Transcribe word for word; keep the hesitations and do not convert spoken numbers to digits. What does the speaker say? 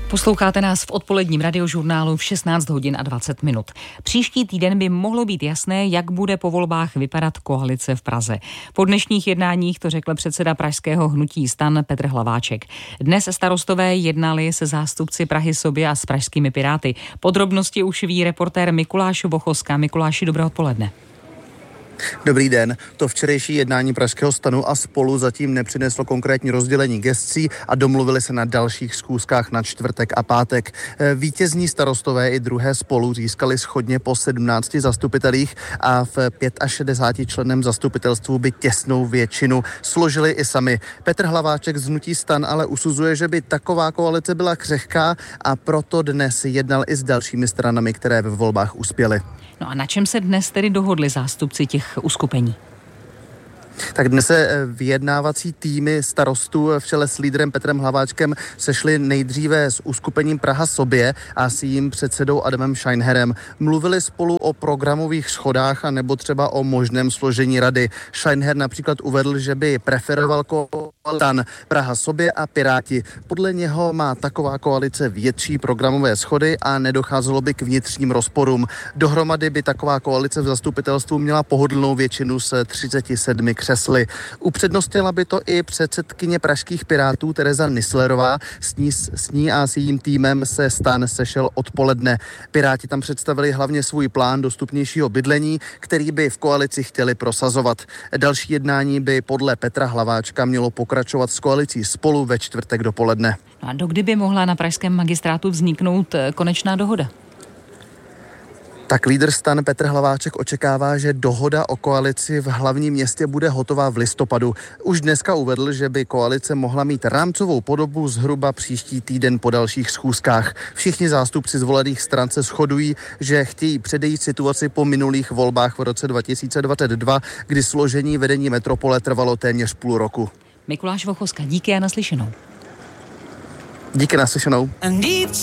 Posloucháte nás v odpoledním radiožurnálu v šestnáct hodin a dvacet minut. Příští týden by mohlo být jasné, jak bude po volbách vypadat koalice v Praze. Po dnešních jednáních to řekl předseda pražského hnutí STAN Petr Hlaváček. Dnes starostové jednali se zástupci Prahy sobě a s pražskými Piráty. Podrobnosti už ví reportér Mikuláš Vochoska. Mikuláši, dobré odpoledne. Dobrý den. To včerejší jednání pražského STANu a Spolu zatím nepřineslo konkrétní rozdělení gescí a domluvili se na dalších schůzkách na čtvrtek a pátek. Vítězní starostové i druhé Spolu získali shodně po sedmnácti zastupitelích a v šedesáti pěti členném zastupitelstvu by těsnou většinu složili i sami. Petr Hlaváček z hnutí STAN ale usuzuje, že by taková koalice byla křehká a proto dnes jednal i s dalšími stranami, které ve volbách uspěly. No a na čem se dnes tedy dohodli zástupci těch uskupení? Tak dnes se vyjednávací týmy starostů v čele s lídrem Petrem Hlaváčkem sešli nejdříve s uskupením Praha sobě a s jejím předsedou Adamem Scheinherem. Mluvili spolu o programových shodách a nebo třeba o možném složení rady. Scheinher například uvedl, že by preferoval STAN, Praha sobě a Piráti. Podle něho má taková koalice větší programové schody a nedocházelo by k vnitřním rozporům. Dohromady by taková koalice v zastupitelstvu měla pohodlnou většinu s třiceti sedmi křesly. Upřednostnila by to i předsedkyně pražských Pirátů Tereza Nisslerová. S ní, s ní a s jejím týmem se STAN sešel odpoledne. Piráti tam představili hlavně svůj plán dostupnějšího bydlení, který by v koalici chtěli prosazovat. Další jednání by podle Petra Hlaváčka mělo pokračovat s koalicí Spolu ve čtvrtek dopoledne. A dokdy by mohla na pražském magistrátu vzniknout konečná dohoda? Tak lídr STAN Petr Hlaváček očekává, že dohoda o koalici v hlavním městě bude hotová v listopadu. Už dneska uvedl, že by koalice mohla mít rámcovou podobu zhruba příští týden po dalších schůzkách. Všichni zástupci zvolených stran se shodují, že chtějí předejít situaci po minulých volbách v roce dva tisíce dvacet dva, kdy složení vedení metropole trvalo téměř půl roku. Mikuláš Vochoska, díky a naslyšenou. Díky, naslyšenou.